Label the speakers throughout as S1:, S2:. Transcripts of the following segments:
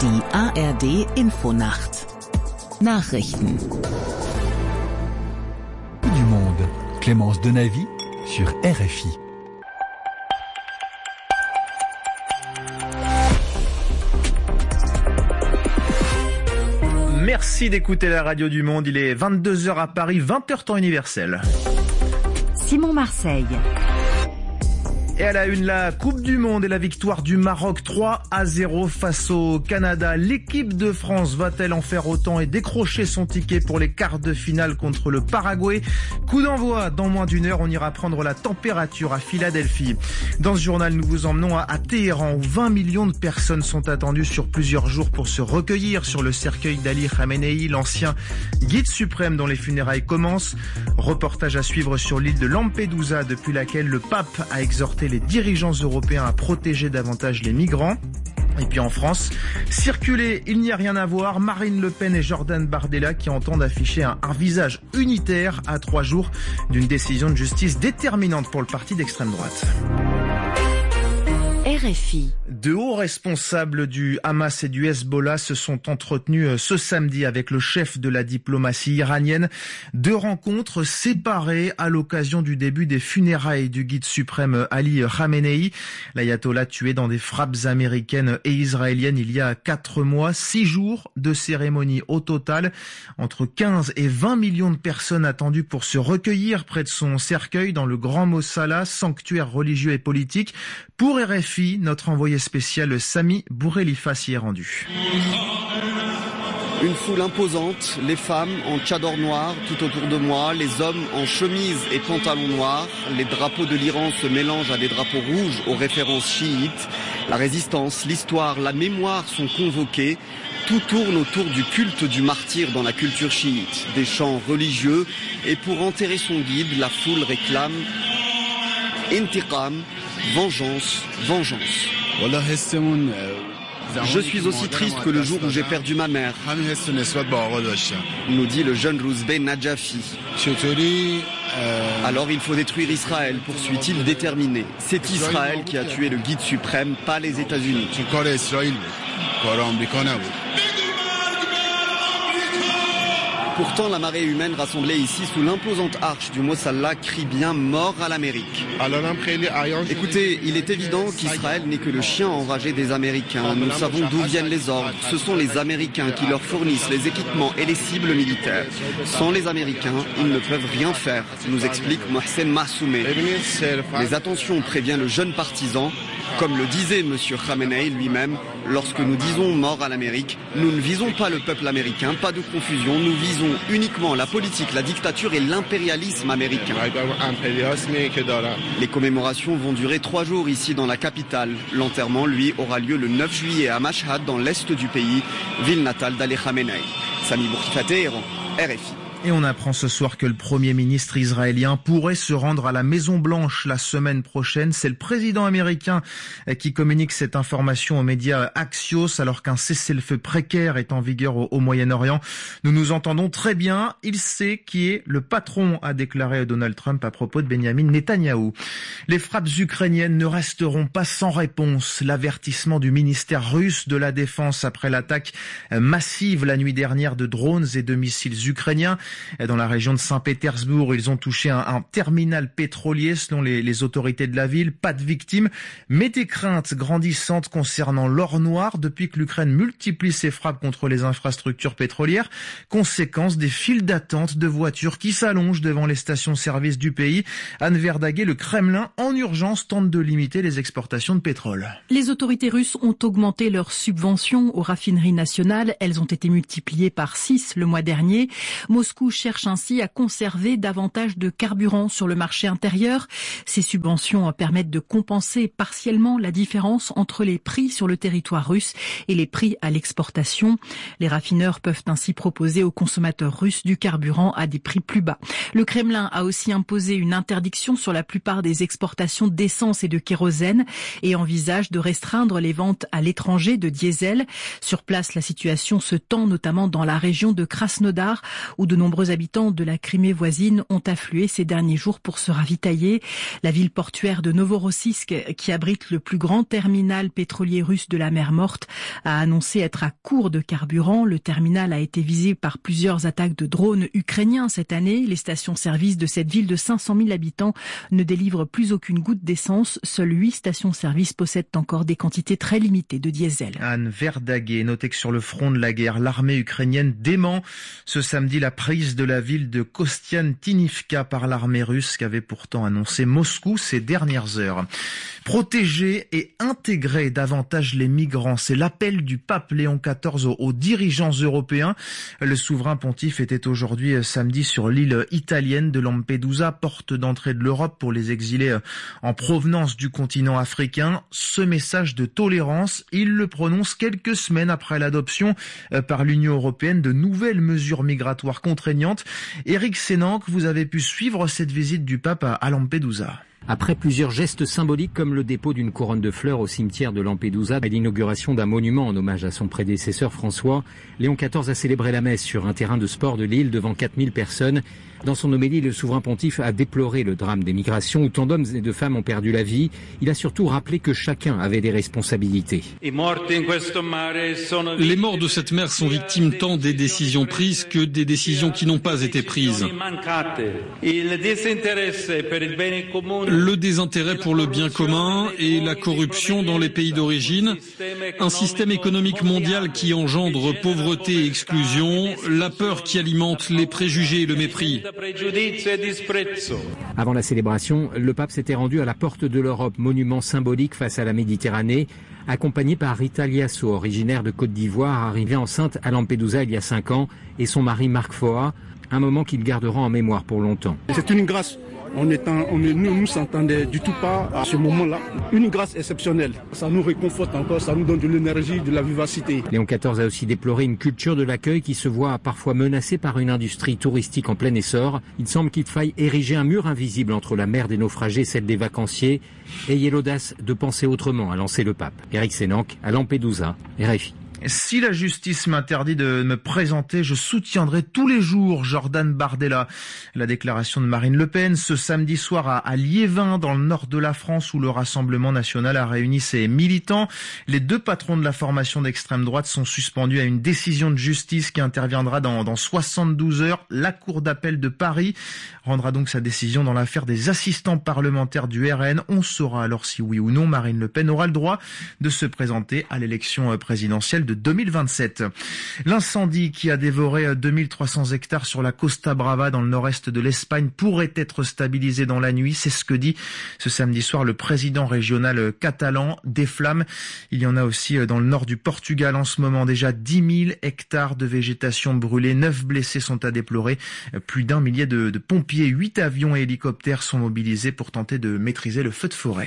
S1: Die ARD Infonacht. Nachrichten.
S2: Du monde. Clémence Denavy sur RFI.
S3: Merci d'écouter la radio du monde. Il est 22h à Paris, 20h temps universel.
S4: Simon Marseille.
S3: Et à la une, la Coupe du Monde et la victoire du Maroc 3-0 face au Canada. L'équipe de France va-t-elle en faire autant et décrocher son ticket pour les quarts de finale contre le Paraguay? Coup d'envoi dans moins d'une heure, on ira prendre la température à Philadelphie. Dans ce journal, nous vous emmenons à Téhéran où 20 millions de personnes sont attendues sur plusieurs jours pour se recueillir sur le cercueil d'Ali Khamenei, l'ancien guide suprême dont les funérailles commencent. Reportage à suivre sur l'île de Lampedusa depuis laquelle le pape a exhorté les dirigeants européens à protéger davantage les migrants. Et puis en France, circuler, il n'y a rien à voir. Marine Le Pen et Jordan Bardella qui entendent afficher un visage unitaire à 3 jours d'une décision de justice déterminante pour le parti d'extrême droite.
S4: RFI.
S3: De hauts responsables du Hamas et du Hezbollah se sont entretenus ce samedi avec le chef de la diplomatie iranienne. 2 rencontres séparées à l'occasion du début des funérailles du guide suprême Ali Khamenei. L'ayatollah tué dans des frappes américaines et israéliennes il y a 4 mois. 6 jours de cérémonie au total. Entre 15 et 20 millions de personnes attendues pour se recueillir près de son cercueil dans le Grand Mossala, sanctuaire religieux et politique. Pour RFI, notre envoyé spécial Sami Bourrelifa s'y est rendu.
S5: Une foule imposante, les femmes en tchador noir tout autour de moi, les hommes en chemise et pantalon noir. Les drapeaux de l'Iran se mélangent à des drapeaux rouges aux références chiites. La résistance, l'histoire, la mémoire sont convoqués. Tout tourne autour du culte du martyr dans la culture chiite. Des chants religieux et pour enterrer son guide, la foule réclame Intiqam, vengeance, vengeance. Je suis aussi triste que le jour où j'ai perdu ma mère, nous dit le jeune Rouzbeh Najafi. Alors il faut détruire Israël, poursuit-il déterminé. C'est Israël qui a tué le guide suprême, pas les États-Unis. Pourtant, la marée humaine rassemblée ici sous l'imposante arche du Mossala crie bien mort à l'Amérique. Écoutez, il est évident qu'Israël n'est que le chien enragé des Américains. Nous savons d'où viennent les ordres. Ce sont les Américains qui leur fournissent les équipements et les cibles militaires. Sans les Américains, ils ne peuvent rien faire, nous explique Mohsen Mahsoumeh. Mais attention, prévient le jeune partisan. Comme le disait M. Khamenei lui-même, lorsque nous disons mort à l'Amérique, nous ne visons pas le peuple américain, pas de confusion, nous visons uniquement la politique, la dictature et l'impérialisme américain. Les commémorations vont durer 3 jours ici dans la capitale. L'enterrement, lui, aura lieu le 9 juillet à Mashhad, dans l'est du pays, ville natale d'Ali Khamenei. Sami Bourrelifa, Téhéran, RFI.
S3: Et on apprend ce soir que le Premier ministre israélien pourrait se rendre à la Maison-Blanche la semaine prochaine. C'est le président américain qui communique cette information aux médias Axios alors qu'un cessez-le-feu précaire est en vigueur au Moyen-Orient. Nous nous entendons très bien. Il sait qui est le patron, a déclaré Donald Trump à propos de Benjamin Netanyahou. Les frappes ukrainiennes ne resteront pas sans réponse. L'avertissement du ministère russe de la Défense après l'attaque massive la nuit dernière de drones et de missiles ukrainiens. Dans la région de Saint-Pétersbourg, ils ont touché un terminal pétrolier selon les autorités de la ville. Pas de victimes, mais des craintes grandissantes concernant l'or noir depuis que l'Ukraine multiplie ses frappes contre les infrastructures pétrolières. Conséquence des files d'attente de voitures qui s'allongent devant les stations-service du pays. Anne Verdaguet, le Kremlin, en urgence, tente de limiter les exportations de pétrole.
S6: Les autorités russes ont augmenté leurs subventions aux raffineries nationales. Elles ont été multipliées par 6 le mois dernier. Moscou cherche ainsi à conserver davantage de carburant sur le marché intérieur. Ces subventions permettent de compenser partiellement la différence entre les prix sur le territoire russe et les prix à l'exportation. Les raffineurs peuvent ainsi proposer aux consommateurs russes du carburant à des prix plus bas. Le Kremlin a aussi imposé une interdiction sur la plupart des exportations d'essence et de kérosène et envisage de restreindre les ventes à l'étranger de diesel. Sur place, la situation se tend notamment dans la région de Krasnodar où de nombreux nombreux habitants de la Crimée voisine ont afflué ces derniers jours pour se ravitailler. La ville portuaire de Novorossiysk, qui abrite le plus grand terminal pétrolier russe de la mer Morte, a annoncé être à court de carburant. Le terminal a été visé par plusieurs attaques de drones ukrainiens cette année. Les stations-service de cette ville de 500 000 habitants ne délivrent plus aucune goutte d'essence. Seules 8 stations-service possèdent encore des quantités très limitées de diesel.
S3: Anne Verdaguet, notez que sur le front de la guerre, l'armée ukrainienne dément ce samedi la prise de la ville de Kostiantynivka par l'armée russe qu'avait pourtant annoncé Moscou ces dernières heures. Protéger et intégrer davantage les migrants, c'est l'appel du pape Léon XIV aux dirigeants européens. Le souverain pontife était aujourd'hui samedi sur l'île italienne de Lampedusa, porte d'entrée de l'Europe pour les exilés en provenance du continent africain. Ce message de tolérance, il le prononce quelques semaines après l'adoption par l'Union européenne de nouvelles mesures migratoires contraignantes. Éric Sénanque, vous avez pu suivre cette visite du pape à Lampedusa.
S7: Après plusieurs gestes symboliques comme le dépôt d'une couronne de fleurs au cimetière de Lampedusa et l'inauguration d'un monument en hommage à son prédécesseur François, Léon XIV a célébré la messe sur un terrain de sport de l'île devant 4000 personnes. Dans son homélie, le souverain pontife a déploré le drame des migrations où tant d'hommes et de femmes ont perdu la vie. Il a surtout rappelé que chacun avait des responsabilités.
S8: Les morts de cette mer sont victimes tant des décisions prises que des décisions qui n'ont pas été prises. Le désintérêt pour le bien commun et la corruption dans les pays d'origine, un système économique mondial qui engendre pauvreté et exclusion, la peur qui alimente les préjugés et le mépris.
S7: Avant la célébration, le pape s'était rendu à la Porte de l'Europe, monument symbolique face à la Méditerranée, accompagné par Rita Liasso, originaire de Côte d'Ivoire, arrivée enceinte à Lampedusa il y a 5 ans, et son mari Marc Foa, un moment qu'il gardera en mémoire pour longtemps.
S9: C'est une grâce. Nous ne s'entendait du tout pas à ce moment-là. Une grâce exceptionnelle. Ça nous réconforte encore, ça nous donne de l'énergie, de la vivacité.
S7: Léon XIV a aussi déploré une culture de l'accueil qui se voit parfois menacée par une industrie touristique en plein essor. Il semble qu'il faille ériger un mur invisible entre la mer des naufragés et celle des vacanciers. Ayez l'audace de penser autrement, a lancé le pape. Éric Sénanque, à Lampedusa, RFI.
S3: Si la justice m'interdit de me présenter, je soutiendrai tous les jours Jordan Bardella. La déclaration de Marine Le Pen ce samedi soir à Liévin, dans le nord de la France, où le Rassemblement national a réuni ses militants. Les 2 patrons de la formation d'extrême droite sont suspendus à une décision de justice qui interviendra dans 72 heures. La Cour d'appel de Paris rendra donc sa décision dans l'affaire des assistants parlementaires du RN. On saura alors si oui ou non Marine Le Pen aura le droit de se présenter à l'élection présidentielle de 2027. L'incendie qui a dévoré 2300 hectares sur la Costa Brava dans le nord-est de l'Espagne pourrait être stabilisé dans la nuit. C'est ce que dit ce samedi soir le président régional catalan. Des flammes, il y en a aussi dans le nord du Portugal en ce moment. Déjà 10 000 hectares de végétation brûlée. 9 blessés sont à déplorer. Plus d'1 millier de pompiers, 8 avions et hélicoptères sont mobilisés pour tenter de maîtriser le feu de forêt.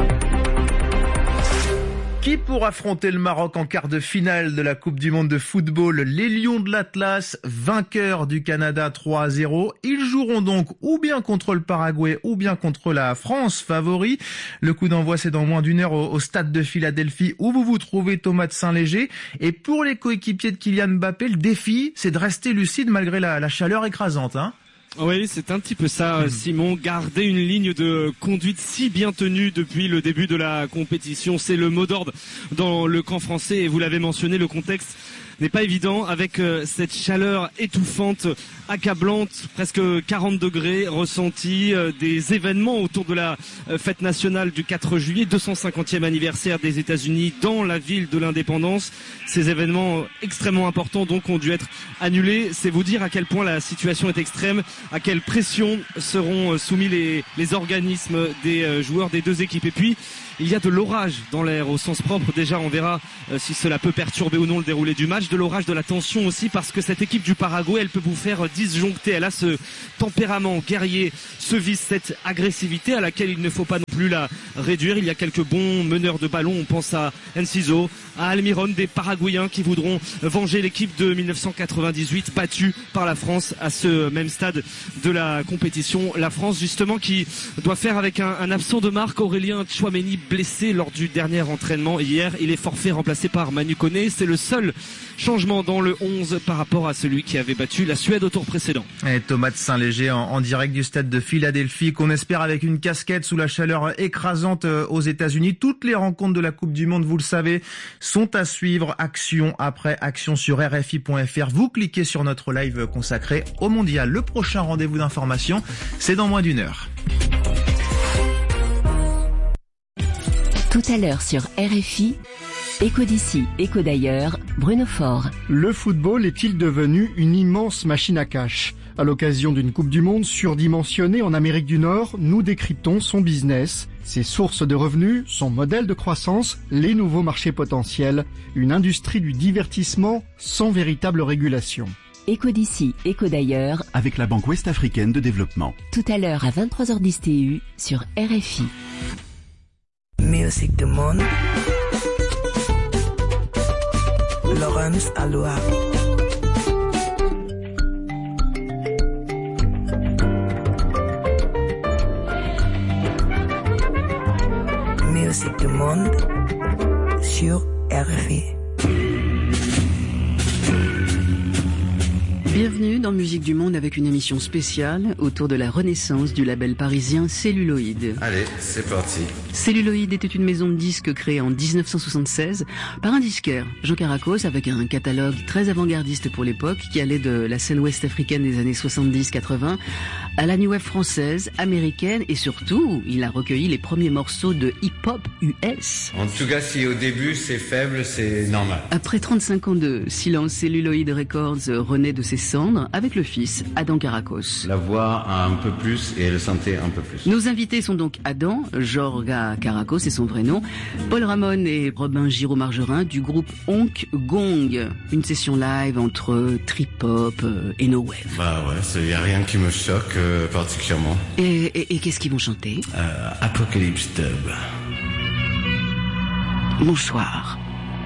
S3: Qui pour affronter le Maroc en quart de finale de la Coupe du Monde de football? Les Lions de l'Atlas, vainqueurs du Canada 3-0. Ils joueront donc ou bien contre le Paraguay ou bien contre la France, favori. Le coup d'envoi, c'est dans moins d'1 heure au stade de Philadelphie où vous vous trouvez, Thomas de Saint-Léger. Et pour les coéquipiers de Kylian Mbappé, le défi, c'est de rester lucide malgré la chaleur écrasante, hein.
S10: Oui, c'est un petit peu ça, Simon. Garder une ligne de conduite si bien tenue depuis le début de la compétition, c'est le mot d'ordre dans le camp français. Et vous l'avez mentionné, le contexte n'est pas évident avec cette chaleur étouffante, accablante, presque 40 degrés ressentis, des événements autour de la fête nationale du 4 juillet, 250e anniversaire des États-Unis dans la ville de l'indépendance. Ces événements extrêmement importants donc ont dû être annulés. C'est vous dire à quel point la situation est extrême, à quelle pression seront soumis les organismes des joueurs des 2 équipes. Et puis, il y a de l'orage dans l'air au sens propre. Déjà, on verra si cela peut perturber ou non le déroulé du match. De l'orage, de la tension aussi, parce que cette équipe du Paraguay, elle peut vous faire disjoncter. Elle a ce tempérament guerrier, ce vice, cette agressivité à laquelle il ne faut pas non plus la réduire. Il y a quelques bons meneurs de ballon. On pense à Enciso, à Almiron, des Paraguayens qui voudront venger l'équipe de 1998, battue par la France à ce même stade de la compétition. La France, justement, qui doit faire avec un absent de marque, Aurélien Tchouaméni, blessé lors du dernier entraînement hier. Il est forfait, remplacé par Manu Koné. C'est le seul changement dans le 11 par rapport à celui qui avait battu la Suède au tour précédent.
S3: Et Thomas de Saint-Léger en direct du stade de Philadelphie, qu'on espère avec une casquette sous la chaleur écrasante aux États-Unis. Toutes les rencontres de la Coupe du Monde, vous le savez, sont à suivre, action après action sur RFI.fr. Vous cliquez sur notre live consacré au Mondial. Le prochain rendez-vous d'information, c'est dans moins d'une heure.
S11: Tout à l'heure sur RFI, Écho d'ici, écho d'ailleurs, Bruno Faure.
S12: Le football est-il devenu une immense machine à cash ? À l'occasion d'une Coupe du Monde surdimensionnée en Amérique du Nord, nous décryptons son business, ses sources de revenus, son modèle de croissance, les nouveaux marchés potentiels, une industrie du divertissement sans véritable régulation.
S11: Écho d'ici, écho d'ailleurs,
S13: avec la Banque Ouest-Africaine de Développement.
S11: Tout à l'heure à 23h10 TU sur RFI.
S14: Musique du monde. Laurence Aloha. Musique du monde sur RFI.
S15: Bienvenue dans Musique du Monde avec une émission spéciale autour de la renaissance du label parisien Celluloïd.
S16: Allez, c'est parti.
S15: Celluloïd était une maison de disques créée en 1976 par un disquaire, Jean Caracos, avec un catalogue très avant-gardiste pour l'époque qui allait de la scène ouest-africaine des années 70-80 à la new wave française, américaine et surtout, il a recueilli les premiers morceaux de hip-hop US.
S16: En tout cas, si au début c'est faible, c'est normal.
S15: Après 35 ans de silence, Celluloïd Records renaît de ses cendres avec le fils, Adam Caracos.
S16: La voix un peu plus et le synthé un peu plus.
S15: Nos invités sont donc Adam, Jorga Caracos c'est son vrai nom, Paul Ramon et Robin Giraud-Margerin du groupe Onk Gong. Une session live entre trip-hop et no wave.
S16: Bah ouais, y a rien qui me choque particulièrement.
S15: Et qu'est-ce qu'ils vont chanter?
S16: Apocalypse Dub.
S15: Bonsoir.